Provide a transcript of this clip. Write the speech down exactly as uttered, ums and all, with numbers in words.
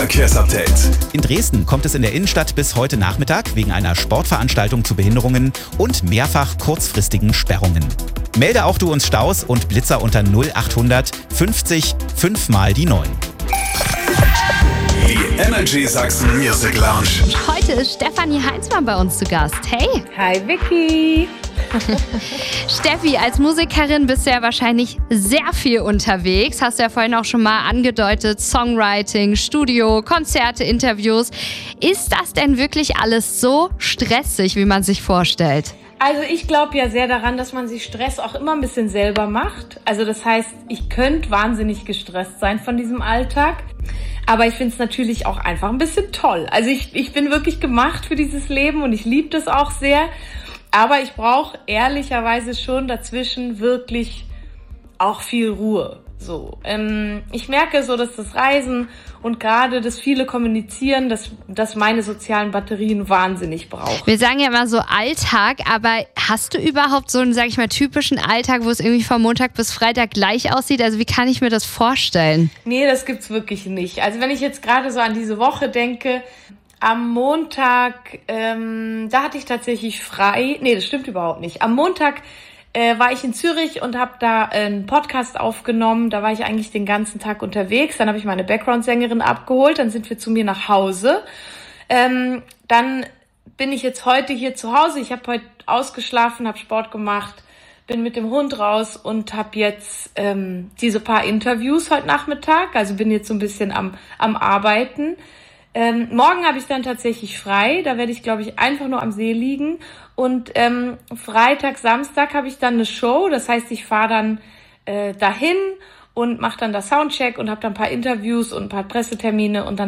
Verkehrsupdate. In Dresden kommt es in der Innenstadt bis heute Nachmittag wegen einer Sportveranstaltung zu Behinderungen und mehrfach kurzfristigen Sperrungen. Melde auch du uns Staus und Blitzer unter null achthundert fünfzig fünf mal die neun. Die Energy Sachsen Music Lounge. Heute ist Stefanie Heinzmann bei uns zu Gast. Hey! Hi Vicky! Steffi, als Musikerin bist du ja wahrscheinlich sehr viel unterwegs. Hast du ja vorhin auch schon mal angedeutet, Songwriting, Studio, Konzerte, Interviews. Ist das denn wirklich alles so stressig, wie man sich vorstellt? Also ich glaube ja sehr daran, dass man sich Stress auch immer ein bisschen selber macht. Also das heißt, ich könnte wahnsinnig gestresst sein von diesem Alltag. Aber ich finde es natürlich auch einfach ein bisschen toll. Also ich, ich bin wirklich gemacht für dieses Leben und ich liebe das auch sehr. Aber ich brauche ehrlicherweise schon dazwischen wirklich auch viel Ruhe. So, ähm, ich merke so, dass das Reisen und gerade das viele Kommunizieren, dass, dass meine sozialen Batterien wahnsinnig brauchen. Wir sagen ja immer so Alltag, aber hast du überhaupt so einen, sag ich mal, typischen Alltag, wo es irgendwie von Montag bis Freitag gleich aussieht? Also wie kann ich mir das vorstellen? Nee, das gibt's wirklich nicht. Also wenn ich jetzt gerade so an diese Woche denke, am Montag, ähm, da hatte ich tatsächlich frei. Nee, das stimmt überhaupt nicht. Am Montag äh, war ich in Zürich und habe da einen Podcast aufgenommen. Da war ich eigentlich den ganzen Tag unterwegs. Dann habe ich meine Background-Sängerin abgeholt. Dann sind wir zu mir nach Hause. Ähm, dann bin ich jetzt heute hier zu Hause. Ich habe heute ausgeschlafen, habe Sport gemacht, bin mit dem Hund raus und habe jetzt ähm, diese paar Interviews heute Nachmittag. Also bin jetzt so ein bisschen am, am Arbeiten. Ähm, morgen habe ich dann tatsächlich frei, da werde ich, glaube ich, einfach nur am See liegen und ähm, Freitag, Samstag habe ich dann eine Show, das heißt, ich fahre dann äh, dahin und mache dann da Soundcheck und habe dann ein paar Interviews und ein paar Pressetermine und dann